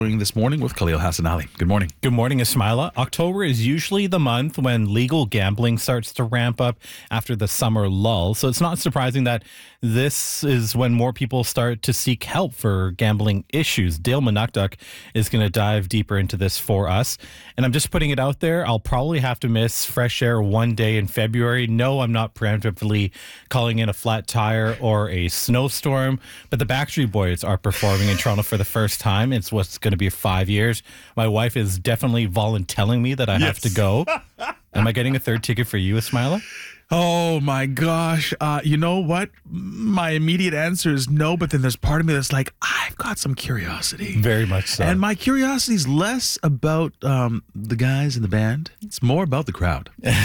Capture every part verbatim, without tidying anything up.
This morning with Khalil Hassan Ali. Good morning. Good morning, Ismaila. October is usually the month when legal gambling starts to ramp up after the summer lull. So it's not surprising that this is when more people start to seek help for gambling issues. Dale Manukduk is going to dive deeper into this for us. And I'm just putting it out there. I'll probably have to miss fresh air one day in February. No, I'm not preemptively calling in a flat tire or a snowstorm, but the Backstreet Boys are performing in Toronto for the first time. It's what's going to be five years. My wife is definitely volunteering me that I yes. have to go. Am I getting a third ticket for you, Ismaila? Oh my gosh. Uh, you know what? My immediate answer is no, but then there's part of me that's like, I've got some curiosity. Very much so. And my curiosity is less about um, the guys in the band. It's more about the crowd.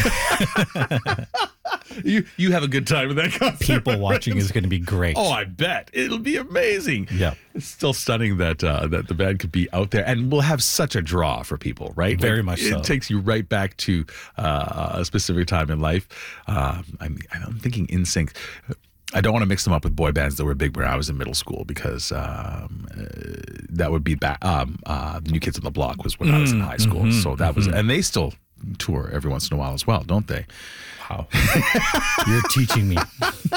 you you have a good time with that concert. People watching is going to be great. Oh, I bet. It'll be amazing. Yeah. It's still stunning that uh, that the band could be out there and we'll have such a draw for people, right? Very like, much so. It takes you right back to uh, a specific time in life. Um, I'm, I'm thinking N Sync. I don't want to mix them up with boy bands that were big when I was in middle school because um, uh, that would be back. Um, uh, New Kids on the Block was when mm, I was in high school, mm-hmm, so that mm-hmm. was, and they still tour every once in a while as well, don't they? Wow, you're teaching me.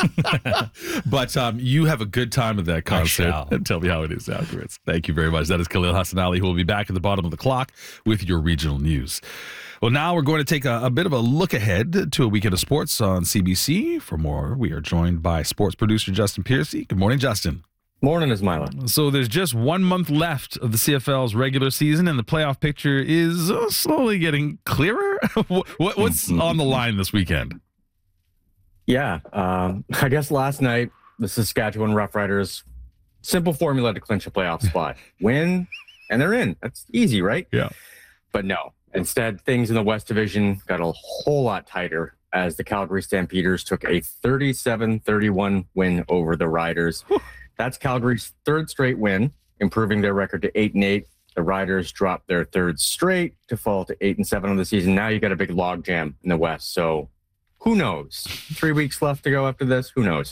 But um, you have a good time at that concert and tell me how it is afterwards. Thank you very much. That is Khalil Hassan Ali, who will be back at the bottom of the clock with your regional news. Well, now we're going to take a, a bit of a look ahead to a weekend of sports on C B C. For more, we are joined by sports producer Justin Piercy. Good morning, Justin. Morning, Ismaila. So there's just one month left of the C F L's regular season, and the playoff picture is uh, slowly getting clearer. what, what's on the line this weekend? Yeah, um, I guess last night, the Saskatchewan Roughriders, simple formula to clinch a playoff spot. Win, and they're in. That's easy, right? Yeah. But no. Instead, things in the West Division got a whole lot tighter as the Calgary Stampeders took a thirty-seven thirty-one win over the Riders. That's Calgary's third straight win, improving their record to eight and eight. The Riders dropped their third straight to fall to eight and seven on the season. Now you got a big logjam in the West. So who knows? Three weeks left to go after this. Who knows?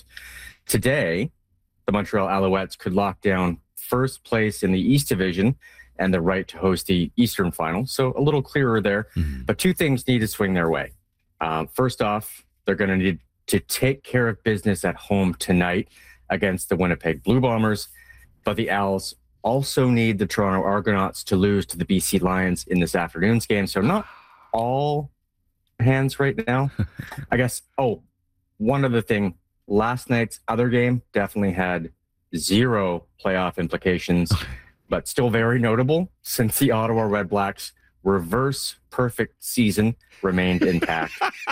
Today, the Montreal Alouettes could lock down first place in the East Division and the right to host the Eastern Final. So a little clearer there. Mm-hmm. But two things need to swing their way. Um, first off, they're going to need to take care of business at home tonight against the Winnipeg Blue Bombers. But the Owls also need the Toronto Argonauts to lose to the B C Lions in this afternoon's game. So not all hands right now. I guess, oh, one other thing. Last night's other game definitely had zero playoff implications. But still very notable since the Ottawa Redblacks' reverse perfect season remained intact.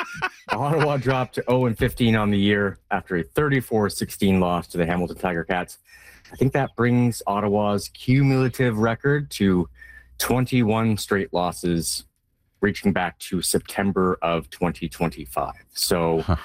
Ottawa dropped to oh and fifteen on the year after a thirty-four sixteen loss to the Hamilton Tiger Cats. I think that brings Ottawa's cumulative record to twenty-one straight losses, reaching back to September of twenty twenty-five. So... Huh.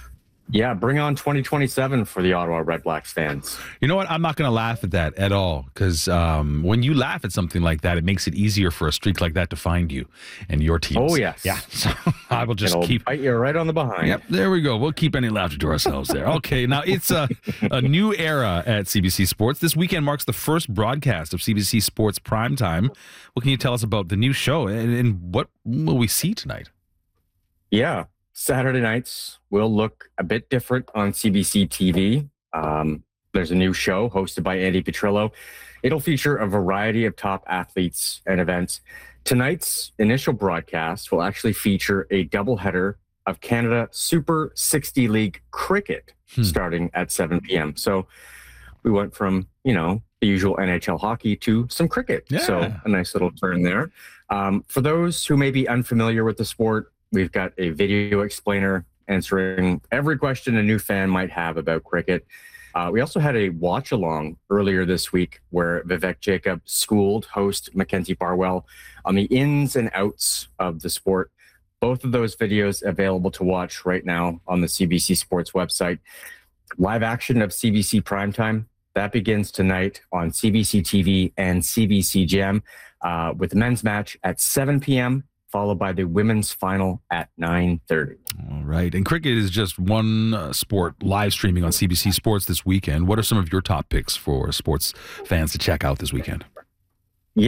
Yeah, bring on twenty twenty-seven for the Ottawa Redblacks fans. You know what? I'm not going to laugh at that at all because um, when you laugh at something like that, it makes it easier for a streak like that to find you and your teams. Oh, yes. Yeah. So I will just It'll keep... bite you right on the behind. Yep, there we go. We'll keep any laughter to ourselves there. Okay, now it's a, a new era at C B C Sports. This weekend marks the first broadcast of C B C Sports Primetime. What can you tell us about the new show and, and what will we see tonight? Yeah. Saturday nights will look a bit different on C B C T V. Um, there's a new show hosted by Andy Petrillo. It'll feature a variety of top athletes and events. Tonight's initial broadcast will actually feature a doubleheader of Canada Super sixty League cricket hmm. starting at seven p.m. So we went from, you know, the usual N H L hockey to some cricket. Yeah. So a nice little turn there. Um, for those who may be unfamiliar with the sport, we've got a video explainer answering every question a new fan might have about cricket. Uh, we also had a watch-along earlier this week where Vivek Jacob schooled host Mackenzie Barwell on the ins and outs of the sport. Both of those videos available to watch right now on the C B C Sports website. Live action of C B C Primetime, that begins tonight on C B C T V and C B C Gem uh, with the men's match at seven p.m., followed by the women's final at nine thirty. All right. And cricket is just one uh, sport live streaming on C B C Sports this weekend. What are some of your top picks for sports fans to check out this weekend?